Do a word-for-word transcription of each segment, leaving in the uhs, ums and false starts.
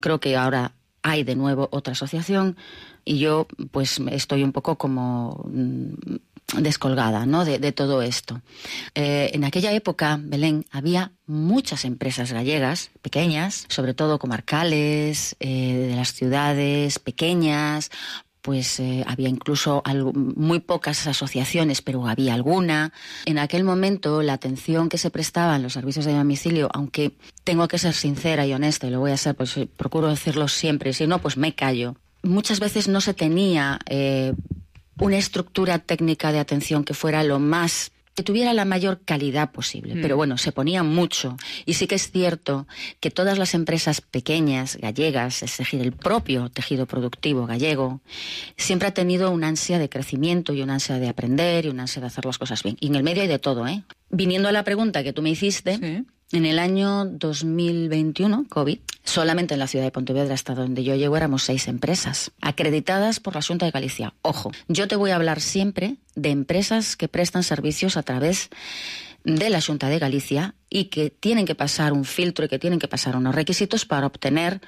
Creo que ahora hay de nuevo otra asociación y yo pues estoy un poco como descolgada, ¿no?, de, de todo esto. Eh, en aquella época, Belén, había muchas empresas gallegas, pequeñas, sobre todo comarcales, eh, de las ciudades pequeñas. Pues eh, había incluso algo, muy pocas asociaciones, pero había alguna. En aquel momento, la atención que se prestaba en los servicios de domicilio, aunque tengo que ser sincera y honesta, y lo voy a ser, pues procuro decirlo siempre, si no, pues me callo. Muchas veces no se tenía eh, una estructura técnica de atención que fuera lo más... que tuviera la mayor calidad posible, mm. pero bueno, se ponía mucho. Y sí que es cierto que todas las empresas pequeñas, gallegas, es decir, el propio tejido productivo gallego, siempre ha tenido una ansia de crecimiento y una ansia de aprender y una ansia de hacer las cosas bien. Y en el medio hay de todo, ¿eh? Viniendo a la pregunta que tú me hiciste, sí. En el año dos mil veintiuno, COVID, solamente en la ciudad de Pontevedra, hasta donde yo llego, éramos seis empresas acreditadas por la Xunta de Galicia. Ojo, yo te voy a hablar siempre de empresas que prestan servicios a través de la Xunta de Galicia y que tienen que pasar un filtro y que tienen que pasar unos requisitos para obtener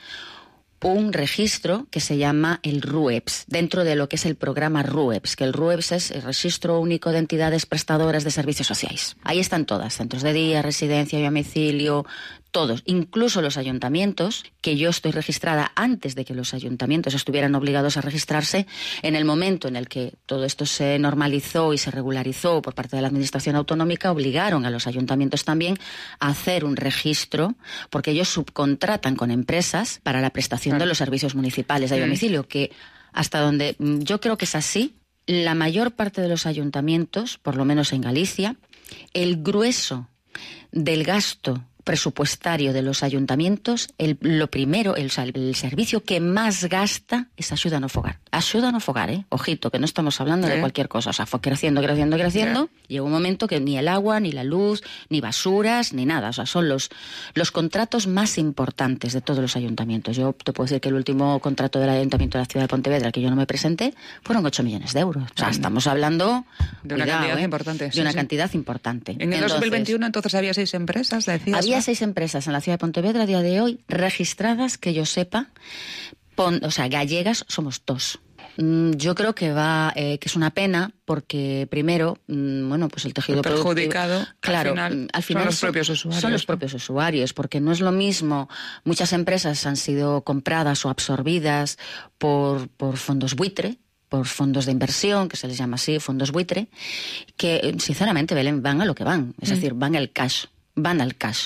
un registro que se llama el RUEPS, dentro de lo que es el programa RUEPS, que el RUEPS es el Registro Único de Entidades Prestadoras de Servicios Sociais. Ahí están todas, centros de día, residencia y domicilio, todos, incluso los ayuntamientos, que yo estoy registrada antes de que los ayuntamientos estuvieran obligados a registrarse. En el momento en el que todo esto se normalizó y se regularizó por parte de la Administración Autonómica, obligaron a los ayuntamientos también a hacer un registro, porque ellos subcontratan con empresas para la prestación de los servicios municipales de domicilio, que hasta donde yo creo que es así, la mayor parte de los ayuntamientos, por lo menos en Galicia, el grueso del gasto presupuestario de los ayuntamientos, el, lo primero, el, el servicio que más gasta es axuda no fogar. Axuda no fogar, ¿eh? Ojito, que no estamos hablando ¿Eh? de cualquier cosa. O sea, fue creciendo, creciendo, creciendo. ¿Eh? Llegó un momento que ni el agua, ni la luz, ni basuras, ni nada. O sea, son los, los contratos más importantes de todos los ayuntamientos. Yo te puedo decir que el último contrato del Ayuntamiento de la ciudad de Pontevedra, que yo no me presenté, fueron ocho millones de euros. O sea, estamos hablando de una cuidado, cantidad ¿eh? importante. De sí, una sí. cantidad importante. En el entonces, dos mil veintiuno, entonces, había seis empresas, decías. Había seis empresas en la ciudad de Pontevedra a día de hoy registradas, que yo sepa, pon, o sea, gallegas somos dos. Mm, yo creo que va, eh, que es una pena porque primero, mm, bueno, pues el tejido el perjudicado, productivo, claro, al final, al final son los propios usuarios. Son los propios usuarios, porque no es lo mismo. Muchas empresas han sido compradas o absorbidas por, por fondos buitre, por fondos de inversión, que se les llama así, fondos buitre, que sinceramente, Belén, van a lo que van, es mm. decir, van al cash. Van al cash.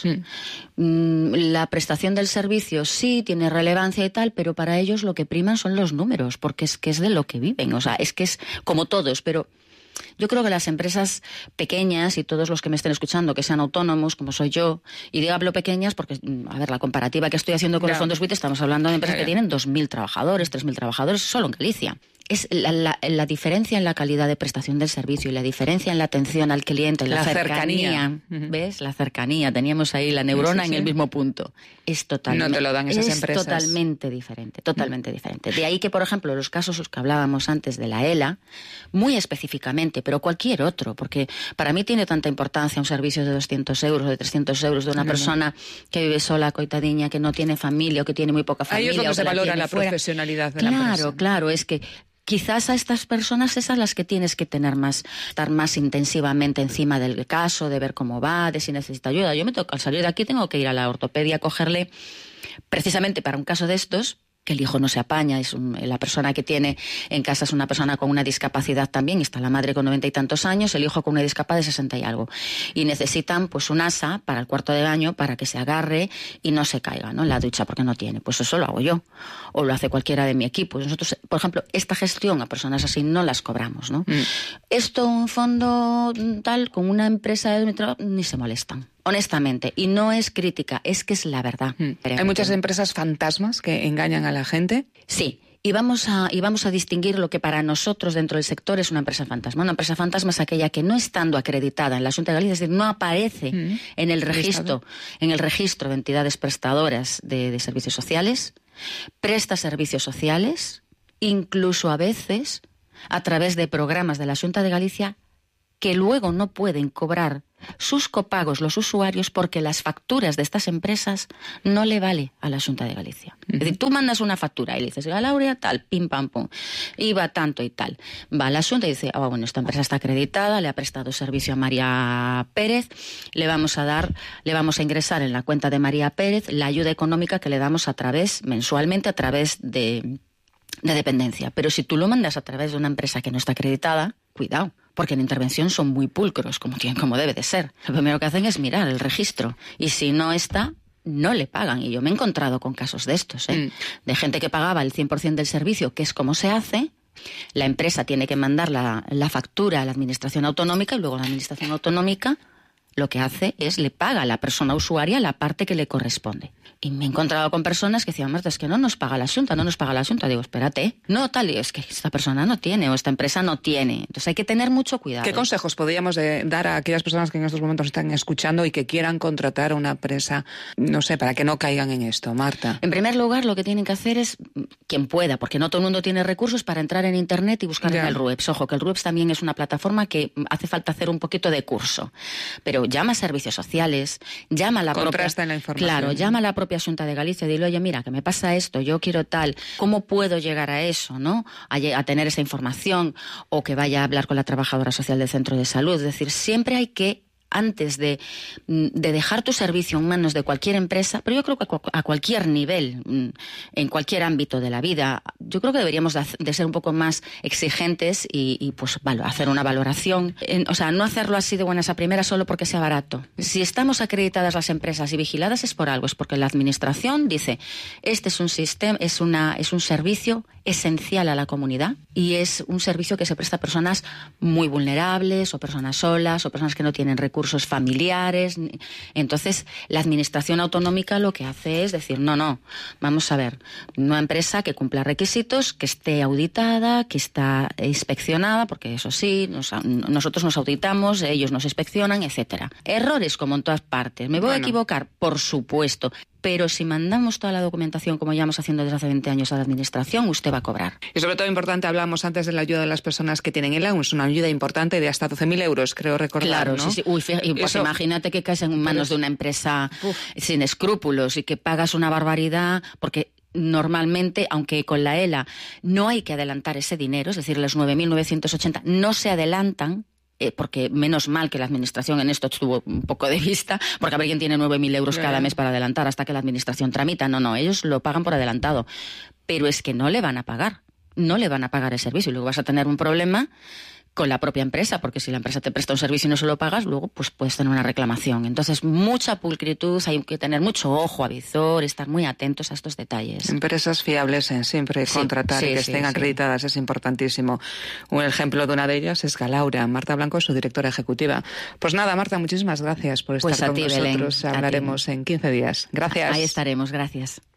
Mm. La prestación del servicio sí tiene relevancia y tal, pero para ellos lo que priman son los números, porque es que es de lo que viven. O sea, es que es como todos, pero yo creo que las empresas pequeñas y todos los que me estén escuchando, que sean autónomos, como soy yo, y digo hablo pequeñas porque, a ver, la comparativa que estoy haciendo con no. los fondos buitre, estamos hablando de empresas no, no. que tienen dos mil trabajadores, tres mil trabajadores solo en Galicia. Es la, la, la diferencia en la calidad de prestación del servicio y la diferencia en la atención al cliente, en la, la cercanía, cercanía. Uh-huh. ¿Ves? La cercanía, teníamos ahí la neurona sí, sí, en sí. el mismo punto. Es totalmente, no te lo dan esas es empresas. totalmente diferente, totalmente uh-huh. diferente. De ahí que, por ejemplo, los casos que hablábamos antes de la E L A, muy específicamente, pero cualquier otro, porque para mí tiene tanta importancia un servicio de doscientos euros o de trescientos euros de una no, persona no. que vive sola, coitadiña, que no tiene familia o que tiene muy poca familia. Ahí es donde se la valora la fuera. profesionalidad de claro, la empresa. Claro, claro, es que quizás a estas personas esas las que tienes que tener más, estar más intensivamente encima del caso, de ver cómo va, de si necesita ayuda. Yo me toca, al salir de aquí tengo que ir a la ortopedia a cogerle, precisamente para un caso de estos, que el hijo no se apaña, es un, la persona que tiene en casa es una persona con una discapacidad también, está la madre con noventa y tantos años, el hijo con una discapacidad de sesenta y algo, y necesitan pues un asa para el cuarto de baño para que se agarre y no se caiga, ¿no?, en la ducha, porque no tiene. Pues eso lo hago yo, o lo hace cualquiera de mi equipo. Nosotros, por ejemplo, esta gestión a personas así no las cobramos, ¿no? Mm. Esto, un fondo tal, con una empresa de trabajo, ni se molestan. Honestamente, y no es crítica, es que es la verdad. Mm. ¿Hay muchas empresas fantasmas que engañan a la gente? Sí, y vamos, a, y vamos a distinguir lo que para nosotros dentro del sector es una empresa fantasma. Una empresa fantasma es aquella que no estando acreditada en la Xunta de Galicia, es decir, no aparece mm. en el registro, en el registro de entidades prestadoras de, de servicios sociales, presta servicios sociales, incluso a veces a través de programas de la Xunta de Galicia, que luego no pueden cobrar sus copagos los usuarios porque las facturas de estas empresas no le vale a la Xunta de Galicia. Uh-huh. Es decir, tú mandas una factura y le dices, Galauria, tal, pim, pam, pum, iba tanto y tal. Va a la Xunta y dice, ah, oh, bueno, esta empresa está acreditada, le ha prestado servicio a María Pérez, le vamos a dar, le vamos a ingresar en la cuenta de María Pérez la ayuda económica que le damos a través, mensualmente, a través de... de dependencia. Pero si tú lo mandas a través de una empresa que no está acreditada, cuidado, porque en intervención son muy pulcros, como, tienen, como debe de ser. Lo primero que hacen es mirar el registro, y si no está, no le pagan. Y yo me he encontrado con casos de estos, ¿eh? Mm. De gente que pagaba el cien por ciento del servicio, que es como se hace. La empresa tiene que mandar la, la factura a la administración autonómica, y luego la administración autonómica lo que hace es le paga a la persona usuaria la parte que le corresponde. Y me he encontrado con personas que decían, Marta, es que no nos paga la Xunta, no nos paga la Xunta. Digo, espérate, no, tal, y es que esta persona no tiene, o esta empresa no tiene. Entonces hay que tener mucho cuidado. ¿Qué consejos podríamos de dar a aquellas personas que en estos momentos están escuchando y que quieran contratar a una empresa, no sé, para que no caigan en esto, Marta? En primer lugar, lo que tienen que hacer es, quien pueda, porque no todo el mundo tiene recursos para entrar en Internet y buscar ya. en el RUEPS. Ojo, que el RUEPS también es una plataforma que hace falta hacer un poquito de curso. Pero llama a servicios sociales, llama a la Contrasta propia... en la información. Claro, llama a la propia Xunta de Galicia, dile, oye, mira, que me pasa esto, yo quiero tal, ¿cómo puedo llegar a eso, no? A, a tener esa información, o que vaya a hablar con la trabajadora social del centro de salud. Es decir, siempre hay que, antes de, de dejar tu servicio en manos de cualquier empresa, pero yo creo que a cualquier nivel, en cualquier ámbito de la vida, yo creo que deberíamos de, de ser un poco más exigentes y, y pues hacer una valoración. En, o sea, no hacerlo así de buenas a primeras solo porque sea barato. Si estamos acreditadas las empresas y vigiladas es por algo, es porque la administración dice, este es un sistema, es una, es un servicio esencial a la comunidad, y es un servicio que se presta a personas muy vulnerables, o personas solas, o personas que no tienen recursos familiares. Entonces, la administración autonómica lo que hace es decir, no, no, vamos a ver, una empresa que cumpla requisitos, que esté auditada, que está inspeccionada, porque eso sí, nos, nosotros nos auditamos, ellos nos inspeccionan, etcétera. Errores como en todas partes. ¿Me voy bueno. a equivocar? Por supuesto. Pero si mandamos toda la documentación, como llevamos haciendo desde hace veinte años a la administración, usted va a cobrar. Y sobre todo importante, hablamos antes de la ayuda de las personas que tienen el A U, es una ayuda importante de hasta doce mil euros, creo recordar, Claro, ¿no? sí, sí. Uy, y pues Eso... imagínate que caes en manos de una empresa Uf. sin escrúpulos y que pagas una barbaridad, porque... Normalmente, aunque con la E L A no hay que adelantar ese dinero, es decir, los nueve mil novecientos ochenta no se adelantan, eh, porque menos mal que la administración en esto tuvo un poco de vista, porque a ver quién tiene nueve mil euros Bien. cada mes para adelantar hasta que la administración tramita. No, no, ellos lo pagan por adelantado. Pero es que no le van a pagar, no le van a pagar el servicio, y luego vas a tener un problema con la propia empresa, porque si la empresa te presta un servicio y no se lo pagas, luego pues puedes tener una reclamación. Entonces, mucha pulcritud, hay que tener mucho ojo avizor, estar muy atentos a estos detalles. Empresas fiables en siempre sí, contratar sí, y que sí, estén sí. acreditadas es importantísimo. Un ejemplo de una de ellas es Galauria. Marta Blanco es su directora ejecutiva. Pues nada, Marta, muchísimas gracias por estar pues con ti, nosotros. Belén, Hablaremos en quince días. Gracias. Ahí estaremos, gracias.